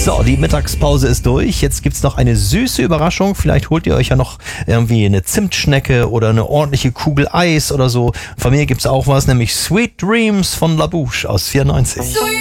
So, die Mittagspause ist durch. Jetzt gibt's noch eine süße Überraschung. Vielleicht holt ihr euch ja noch irgendwie eine Zimtschnecke oder eine ordentliche Kugel Eis oder so. Von mir gibt's auch was, nämlich Sweet Dreams von La Bouche aus 94.